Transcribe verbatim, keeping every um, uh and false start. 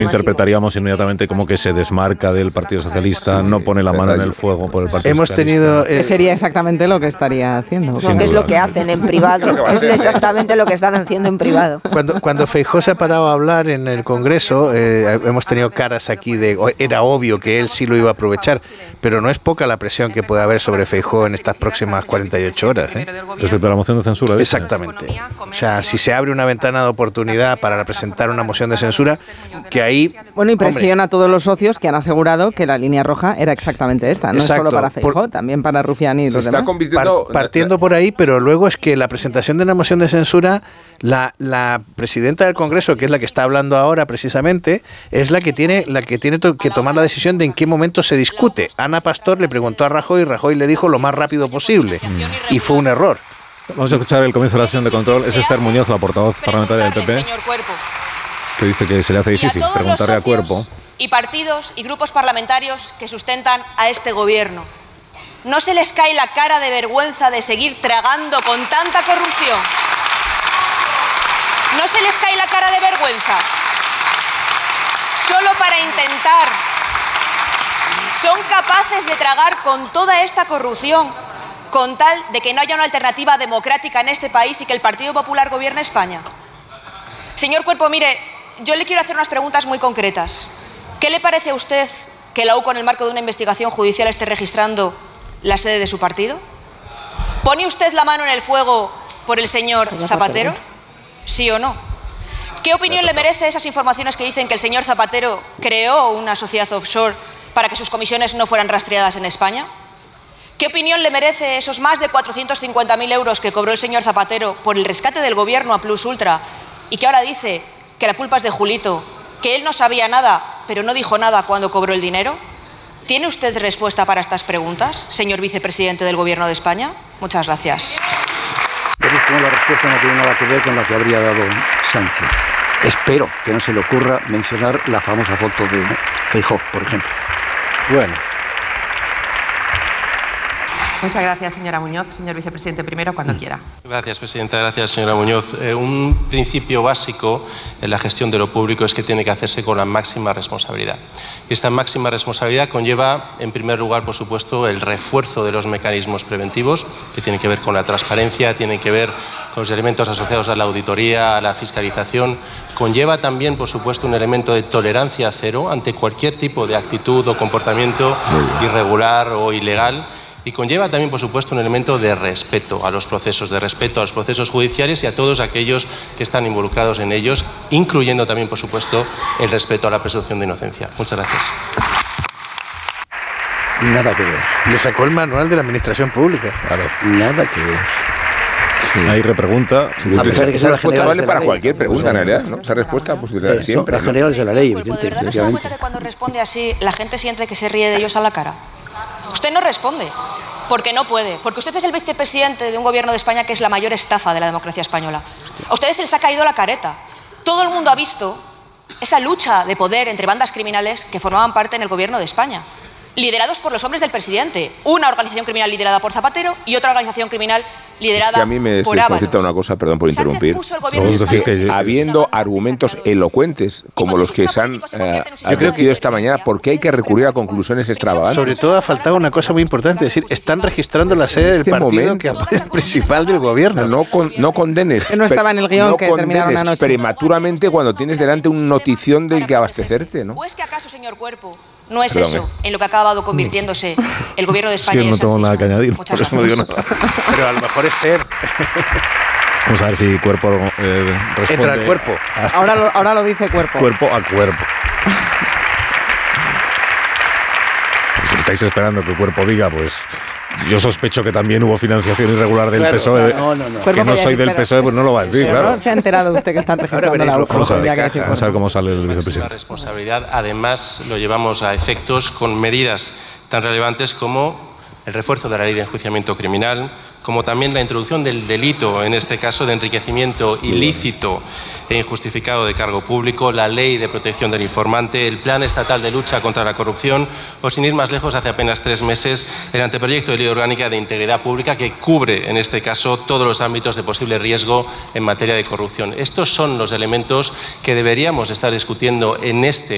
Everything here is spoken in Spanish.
Interpretaríamos inmediatamente como que se desmarca del Partido Socialista, no pone la mano en el fuego por el Partido Hemos Socialista. tenido Que sería exactamente lo que estaría haciendo. No, que es lo que hacen en privado. Es exactamente lo que están haciendo en privado. Cuando, cuando Feijóo se ha parado a hablar en el Congreso, eh, hemos tenido caras aquí de... Era obvio que él sí lo iba a aprovechar, pero no es poca la presión que puede haber sobre Feijóo en estas próximas cuarenta y ocho horas. ¿eh? Respecto a la moción de censura. ¿Dice? Exactamente. O sea, si se abre una ventana de oportunidad para presentar una moción de censura, que ahí... Bueno, y presiona a todos los socios que han asegurado que la línea roja era exactamente esta. No Exacto, es solo para Feijóo, por, también para Rufián y los demás. Par, partiendo por ahí, pero luego es que la presentación de una moción de censura, la, la presidenta del Congreso, que es la que está hablando ahora precisamente, es la que tiene la que tiene to, que tomar la decisión de en qué momento se discute. Ana Pastor le preguntó a Rajoy y Rajoy le dijo lo más rápido posible. Mm. Y fue un error. Vamos a escuchar el comienzo de la sesión de control. Es Esther Muñoz, la portavoz parlamentaria del P P, que dice que se le hace difícil preguntarle a Cuerpo. Y partidos y grupos parlamentarios que sustentan a este gobierno. ¿No se les cae la cara de vergüenza de seguir tragando con tanta corrupción? ¿No se les cae la cara de vergüenza? Solo para intentar. Son capaces de tragar con toda esta corrupción con tal de que no haya una alternativa democrática en este país y que el Partido Popular gobierne España. Señor Cuerpo, mire, yo le quiero hacer unas preguntas muy concretas. ¿Qué le parece a usted que la U C O, en el marco de una investigación judicial, esté registrando la sede de su partido? ¿Pone usted la mano en el fuego por el señor Zapatero? ¿Sí o no? ¿Qué opinión le merece esas informaciones que dicen que el señor Zapatero creó una sociedad offshore para que sus comisiones no fueran rastreadas en España? ¿Qué opinión le merece esos más de cuatrocientos cincuenta mil euros que cobró el señor Zapatero por el rescate del gobierno a Plus Ultra y que ahora dice que la culpa es de Julito, que él no sabía nada, pero no dijo nada cuando cobró el dinero? ¿Tiene usted respuesta para estas preguntas, señor vicepresidente del Gobierno de España? Muchas gracias. La respuesta no tiene nada que ver con la que habría dado Sánchez. Espero que no se le ocurra mencionar la famosa foto de Feijóo, por ejemplo. Bueno. Muchas gracias, señora Muñoz. Señor vicepresidente, primero, cuando quiera. Gracias, presidenta. Gracias, señora Muñoz. Eh, un principio básico en la gestión de lo público es que tiene que hacerse con la máxima responsabilidad. Y esta máxima responsabilidad conlleva, en primer lugar, por supuesto, el refuerzo de los mecanismos preventivos, que tienen que ver con la transparencia, tienen que ver con los elementos asociados a la auditoría, a la fiscalización. Conlleva también, por supuesto, un elemento de tolerancia cero ante cualquier tipo de actitud o comportamiento irregular o ilegal. Y conlleva también, por supuesto, un elemento de respeto a los procesos, de respeto a los procesos judiciales y a todos aquellos que están involucrados en ellos, incluyendo también, por supuesto, el respeto a la presunción de inocencia. Muchas gracias. Nada que ver. Le sacó el manual de la Administración Pública. Claro. Nada que ver. Sí. Ahí repregunta. A pesar de que esa respuesta vale para ley, cualquier pregunta, en realidad, ¿no? Esa respuesta, pues, de siempre. Las generales de la ley, evidente, ¿De verdad no se da cuenta que cuando responde así, la gente siente que se ríe de ellos a la cara? Usted no responde, porque no puede, porque usted es el vicepresidente de un gobierno de España que es la mayor estafa de la democracia española. A ustedes se les ha caído la careta. Todo el mundo ha visto esa lucha de poder entre bandas criminales que formaban parte en el gobierno de España, liderados por los hombres del presidente. Una organización criminal liderada por Zapatero y otra organización criminal liderada es que a mí me por Ábalos. una cosa, perdón por interrumpir. Que habiendo argumentos elocuentes como los que se han eh, advertido esta mañana, ¿por qué hay que recurrir a conclusiones extravagantes? Sobre todo ha faltado una cosa muy importante, es decir, están registrando la sede este del partido momento, que apoya el principal del gobierno. No, con, no condenes, que no estaba en el guión no que terminaron anoche. prematuramente cuando tienes delante un notición del que abastecerte, ¿no? ¿O es que acaso, señor Cuerpo, no es Perdón, eso eh. en lo que ha acabado convirtiéndose el gobierno de España? Sí, no tengo nada que añadir, Muchas por eso no digo gracias. nada. Pero a lo mejor Esther Vamos a ver si Cuerpo eh, responde. entra al cuerpo. A, Ahora lo, ahora lo dice Cuerpo. Cuerpo a cuerpo. Si estáis esperando que Cuerpo diga, pues yo sospecho que también hubo financiación irregular del Claro, P S O E. No, no, no. Que Cuerpo no soy del pero- P S O E, pues no lo va a decir, Pero claro. no se ha enterado usted que están registrando veréis la lo U C O. famoso de Tendría que caja. decir Vamos a ver Cuerpo. cómo sale el La vicepresidente. responsabilidad, además, lo llevamos a efectos con medidas tan relevantes como el refuerzo de la ley de enjuiciamiento criminal, como también la introducción del delito, en este caso de enriquecimiento ilícito e injustificado de cargo público, la ley de protección del informante, el plan estatal de lucha contra la corrupción o, sin ir más lejos, hace apenas tres meses, el anteproyecto de ley orgánica de integridad pública que cubre, en este caso, todos los ámbitos de posible riesgo en materia de corrupción. Estos son los elementos que deberíamos estar discutiendo en este